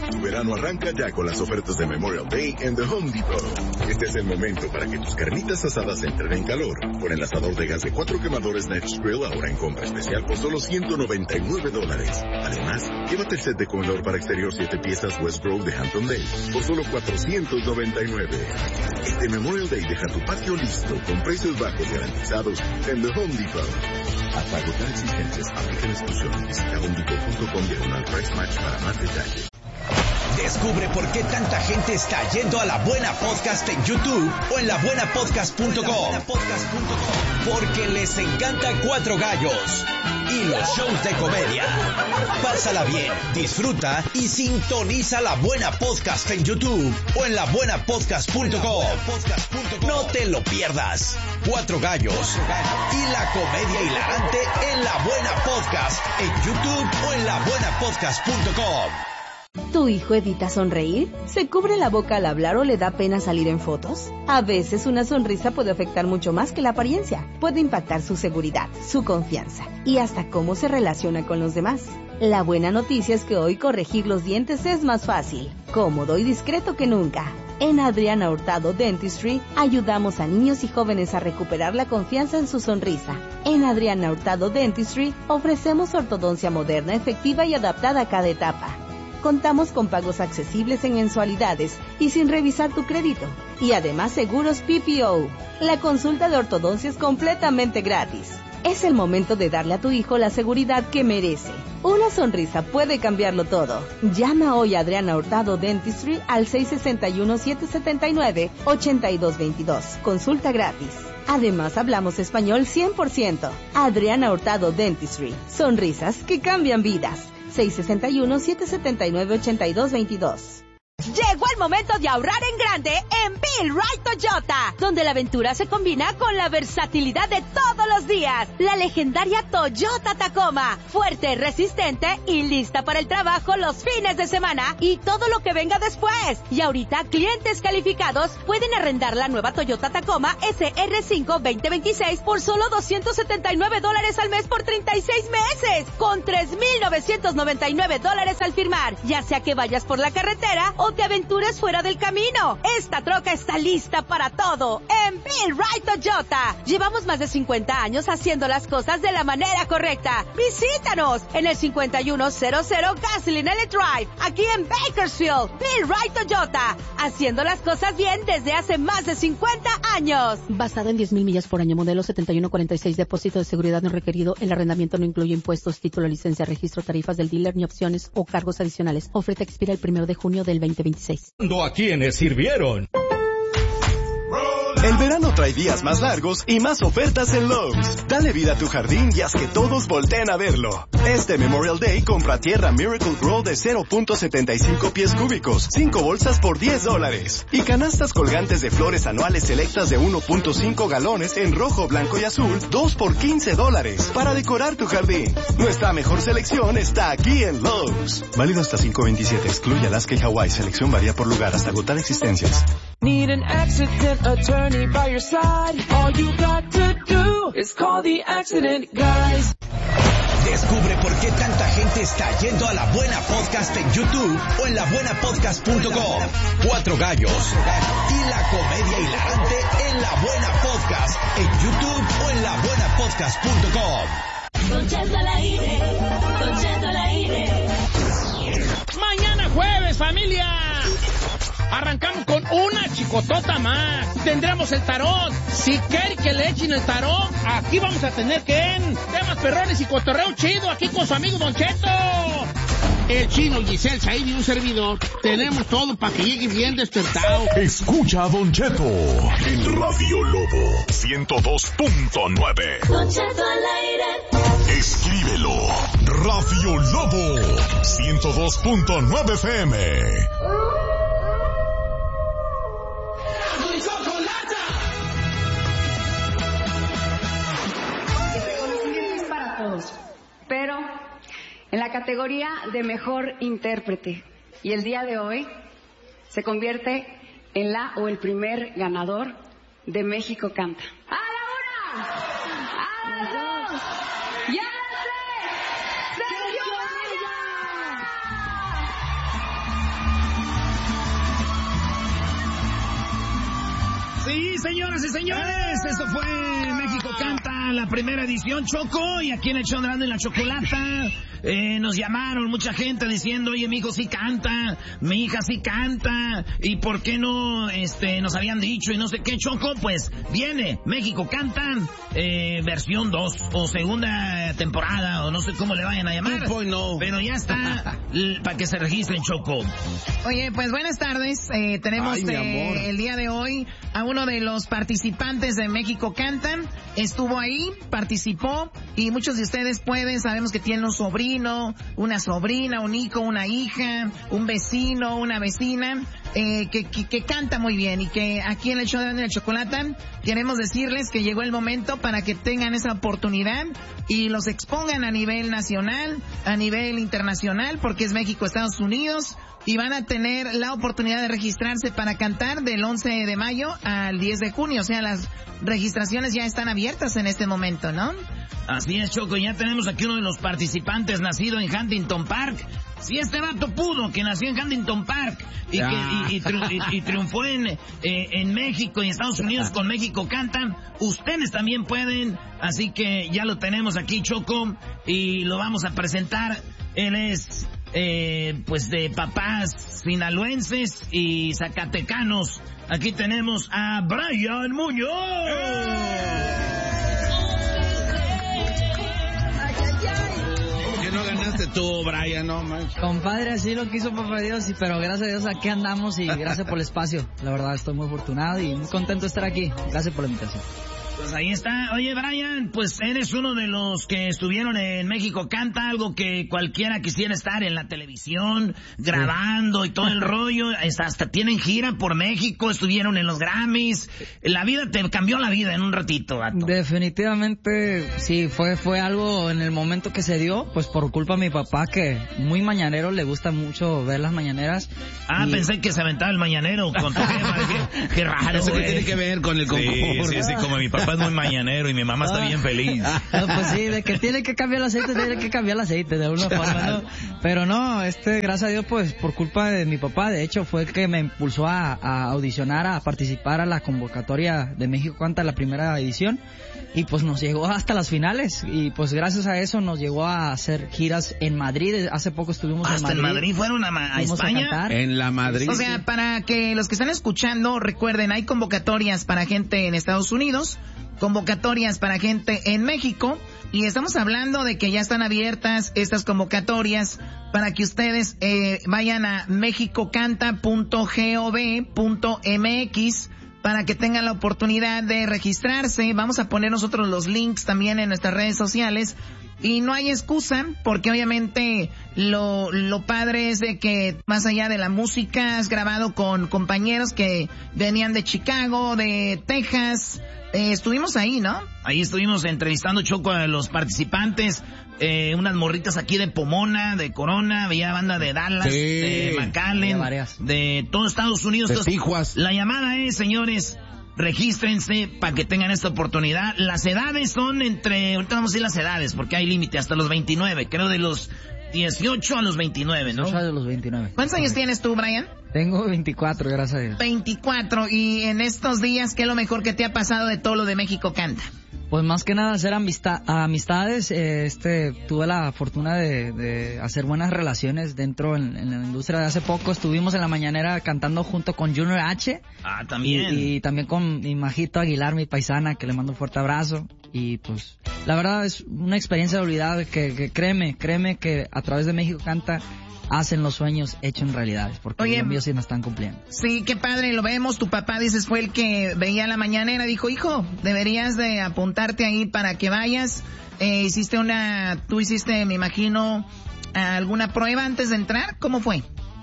Tu verano arranca ya con las ofertas de Memorial Day en The Home Depot. Este es el momento para que tus carnitas asadas entren en calor. Con el asador de gas de 4 quemadores Next Grill ahora en compra especial por solo $199. Además, llévate el set de comedor para exterior 7 piezas West Grove de Hampton Day por solo $499. Este Memorial Day deja tu patio listo con precios bajos garantizados en The Home Depot. Hasta agotar exigencias, aplica exclusión. Visita homedepot.com/price match para más detalles. Descubre por qué tanta gente está yendo a La Buena Podcast en YouTube o en labuenapodcast.com. Porque les encanta Cuatro Gallos y los shows de comedia. Pásala bien, disfruta y sintoniza La Buena Podcast en YouTube o en labuenapodcast.com. No te lo pierdas. Cuatro Gallos y la comedia hilarante en La Buena Podcast en YouTube o en labuenapodcast.com. ¿Tu hijo evita sonreír? ¿Se cubre la boca al hablar o le da pena salir en fotos? A veces una sonrisa puede afectar mucho más que la apariencia. Puede impactar su seguridad, su confianza y hasta cómo se relaciona con los demás. La buena noticia es que hoy corregir los dientes es más fácil, cómodo y discreto que nunca. En Adriana Hurtado Dentistry ayudamos a niños y jóvenes a recuperar la confianza en su sonrisa. En Adriana Hurtado Dentistry ofrecemos ortodoncia moderna, efectiva y adaptada a cada etapa. Contamos con pagos accesibles en mensualidades y sin revisar tu crédito. Y además seguros PPO. La consulta de ortodoncia es completamente gratis. Es el momento de darle a tu hijo la seguridad que merece. Una sonrisa puede cambiarlo todo. Llama hoy a Adriana Hurtado Dentistry al 661-779-8222. Consulta gratis. Además hablamos español 100%. Adriana Hurtado Dentistry. Sonrisas que cambian vidas. 661-779-8222. Llegó el momento de ahorrar en grande en Bill Wright Toyota, donde la aventura se combina con la versatilidad de todos los días. La legendaria Toyota Tacoma, fuerte, resistente y lista para el trabajo los fines de semana y todo lo que venga después. Y ahorita clientes calificados pueden arrendar la nueva Toyota Tacoma SR5 2026 por solo $279 al mes por 36 meses, con $3,999 al firmar, ya sea que vayas por la carretera o te aventures fuera del camino. Esta troca está lista para todo en Bill Wright Toyota. Llevamos más de 50 años haciendo las cosas de la manera correcta. Visítanos en el 5100 Gasoline Alley Drive, aquí en Bakersfield. Bill Wright Toyota, haciendo las cosas bien desde hace más de 50 años. Basado en 10,000 millas por año, modelo 7146, depósito de seguridad no requerido. El arrendamiento no incluye impuestos, título, licencia, registro, tarifas del dealer, ni opciones o cargos adicionales. Oferta expira el 1 de junio del 2026. ¿A quiénes sirvieron? El verano trae días más largos y más ofertas en Lowe's. Dale vida a tu jardín y haz que todos volteen a verlo. Este Memorial Day compra tierra Miracle Grow de 0.75 pies cúbicos, 5 bolsas por $10. Y canastas colgantes de flores anuales selectas de 1.5 galones en rojo, blanco y azul, 2 por $15. Para decorar tu jardín. Nuestra mejor selección está aquí en Lowe's. Válido hasta 5/27. Excluye Alaska y Hawái. Selección varía por lugar hasta agotar existencias. Need an accident attorney by your side. All you got to do is call the accident guys. Descubre por qué tanta gente está yendo a La Buena Podcast en YouTube o en labuenapodcast.com. Cuatro Gallos y la comedia hilarante en La Buena Podcast en YouTube o en labuenapodcast.com. Don Cheto al aire, Don Cheto al aire. Mañana jueves, familia. Arrancamos con una chicotota más. Tendremos el tarot. Si quieren que le echen el tarot, aquí vamos a tener temas perrones y cotorreo chido aquí con su amigo Don Cheto. El Chino, Giselle, Said y un servidor. Tenemos todo para que llegue bien despertado. Escucha a Don Cheto en Radio Lobo 102.9. Don Cheto al aire. Escríbelo. Radio Lobo 102.9 FM. Pero en la categoría de mejor intérprete, y el día de hoy se convierte en la o el primer ganador de México Canta. ¡A la una! ¡A las dos! ¡Y a las tres! ¡Sergio Sí, señoras y señores, esto fue México Canta, la primera edición, Choco, y aquí en el show de Erasmo y la Chocolata nos llamaron mucha gente diciendo, oye, mi hijo sí canta, mi hija sí canta, y por qué no nos habían dicho y no sé qué, Choco. Pues viene México Canta versión 2 o segunda temporada o no sé cómo le vayan a llamar, pero ya está para que se registren, Choco. Oye, pues buenas tardes, tenemos el día de hoy a uno de los participantes de México Canta. Estuvo ahí, participó, y muchos de ustedes sabemos que tienen un sobrino, una sobrina, un hijo, una hija, un vecino, una vecina, que canta muy bien, y que aquí en el show de la Chocolata queremos decirles que llegó el momento para que tengan esa oportunidad y los expongan a nivel nacional, a nivel internacional, porque es México, Estados Unidos, y van a tener la oportunidad de registrarse para cantar del 11 de mayo al 10 de junio. O sea, las registraciones ya están abiertas en este momento, ¿no? Así es, Choco, ya tenemos aquí uno de los participantes nacido en Huntington Park. Si este vato pudo, que nació en Huntington Park y triunfó en México y Estados Unidos con México Canta, ustedes también pueden. Así que ya lo tenemos aquí, Choco, y lo vamos a presentar. Él es pues de papás sinaloenses y zacatecanos. Aquí tenemos a Brian Muñoz. ¿Cómo que no ganaste tú, Brian? No manches. Compadre, así lo quiso papá Dios, pero gracias a Dios aquí andamos y gracias por el espacio. La verdad estoy muy afortunado y muy contento de estar aquí. Gracias por la invitación. Pues ahí está. Oye, Brian, pues eres uno de los que estuvieron en México Canta, algo que cualquiera quisiera estar en la televisión, grabando y todo el rollo. Hasta tienen gira por México, estuvieron en los Grammys. La vida te cambió la vida en un ratito, vato. Definitivamente, sí, fue algo en el momento que se dio, pues por culpa de mi papá, que muy mañanero, le gusta mucho ver las mañaneras. Pensé que se aventaba el mañanero con tu jefa. Qué raro. ¿Eso qué tiene que ver con el concurso? Sí, como mi papá es muy mañanero y mi mamá está bien feliz. Pues sí, de que tiene que cambiar el aceite de alguna forma, ¿no? Pero no, gracias a Dios, pues por culpa de mi papá, de hecho fue el que me impulsó a audicionar, a participar a la convocatoria de México Canta, la primera edición, y pues nos llegó hasta las finales, y pues gracias a eso nos llegó a hacer giras en Madrid. Hace poco estuvimos hasta en Madrid. ¿Fueron a España? En la Madrid. O sea, para que los que están escuchando recuerden, hay convocatorias para gente en Estados Unidos, convocatorias para gente en México, y estamos hablando de que ya están abiertas estas convocatorias para que ustedes vayan a mexicocanta.gov.mx para que tengan la oportunidad de registrarse. Vamos a poner nosotros los links también en nuestras redes sociales. Y no hay excusa, porque obviamente lo padre es de que más allá de la música has grabado con compañeros que venían de Chicago, de Texas. Estuvimos ahí, ¿no? Ahí estuvimos entrevistando, Choco, a los participantes, unas morritas aquí de Pomona, de Corona, había banda de Dallas, de McAllen, de todo Estados Unidos. De Tijuas. La llamada es, señores, regístrense para que tengan esta oportunidad. Las edades son ahorita vamos a decir las edades, porque hay límite, hasta los 29, creo de los 18 a los 29, ¿no? 18 a los 29. ¿Cuántos años tienes tú, Brian? Tengo 24, gracias a Dios. 24, y en estos días, ¿qué es lo mejor que te ha pasado de todo lo de México Canta? Pues más que nada hacer amistades. Tuve la fortuna de hacer buenas relaciones dentro en la industria. Hace poco estuvimos en la mañanera cantando junto con Junior H. También. Y también con mi Majito Aguilar, mi paisana, que le mando un fuerte abrazo. Y pues la verdad es una experiencia de olvidar, que créeme que a través de México Canta hacen los sueños hechos en realidades, porque los míos sí me están cumpliendo. Sí, qué padre, lo vemos. Tu papá, dices, fue el que veía la mañanera, dijo, hijo, deberías de apuntarte ahí para que vayas. Tú hiciste, me imagino, alguna prueba antes de entrar. ¿Cómo fue?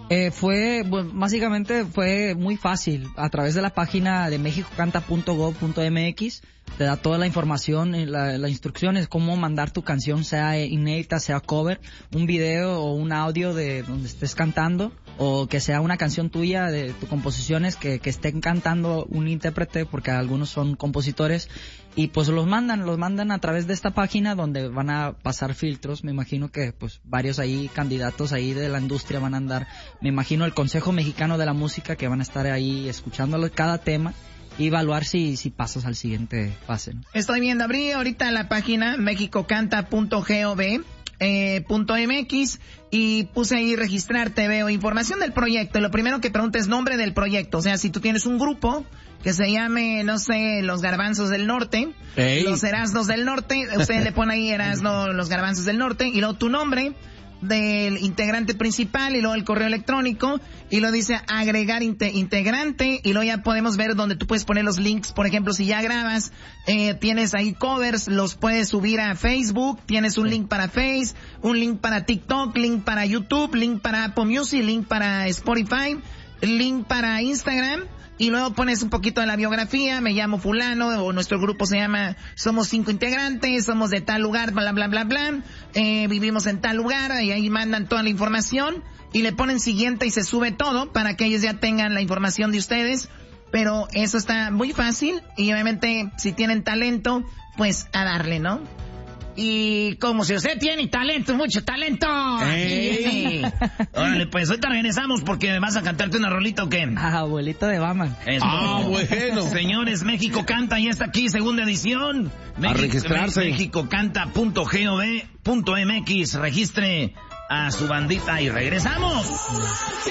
Básicamente fue muy fácil. A través de la página de mexicocanta.gov.mx te da toda la información, las instrucciones, cómo mandar tu canción, sea inédita, sea cover, un video o un audio de donde estés cantando, o que sea una canción tuya de tus composiciones que estén cantando un intérprete, porque algunos son compositores, y pues los mandan a través de esta página donde van a pasar filtros. Me imagino que pues varios ahí candidatos ahí de la industria van a andar, me imagino el Consejo Mexicano de la Música, que van a estar ahí escuchándolo cada tema, y evaluar si pasas al siguiente fase, ¿no? Estoy viendo, abrí ahorita la página mexicocanta.gov.mx y puse ahí registrarte, veo información del proyecto y lo primero que pregunta es nombre del proyecto. O sea, si tú tienes un grupo que se llame, no sé, los Garbanzos del Norte, los Erasnos del Norte, usted le pone ahí Erasno, los Garbanzos del Norte, y luego tu nombre del integrante principal, y luego el correo electrónico, y luego dice agregar integrante, y luego ya podemos ver donde tú puedes poner los links. Por ejemplo, si ya grabas, tienes ahí covers, los puedes subir a Facebook, tienes un link para Face, un link para TikTok, link para YouTube, link para Apple Music, link para Spotify, link para Instagram. Y luego pones un poquito de la biografía, me llamo fulano, o nuestro grupo se llama, somos 5 integrantes, somos de tal lugar, bla, bla, bla, bla, vivimos en tal lugar, y ahí mandan toda la información, y le ponen siguiente y se sube todo, para que ellos ya tengan la información de ustedes, pero eso está muy fácil, y obviamente, si tienen talento, pues a darle, ¿no? Y como si usted tiene talento, mucho talento. Sí. Órale, pues ahorita regresamos porque vas a cantarte una rolita o qué. Abuelito de Batman. Bueno. Señores, México Canta ya está aquí, segunda edición. A registrarse. Mexicocanta.gov.mx. Registre a su bandita y regresamos.